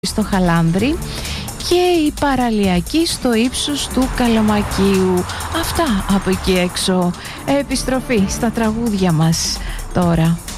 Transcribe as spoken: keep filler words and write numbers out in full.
στο Χαλάνδρι και η παραλιακή στο ύψος του Καλαμακίου. Αυτά από εκεί έξω. Επιστροφή στα τραγούδια μας τώρα.